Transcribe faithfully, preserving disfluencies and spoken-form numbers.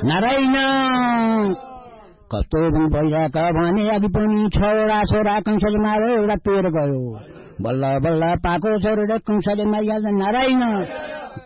नारायण कस्तो भइरहेका भने अघि पनि छवटा छोरा कंसले मारो एउटा तेर गयो बल्ल बल्ल पाको छोरा कंसले मारिहाल्छ नारायण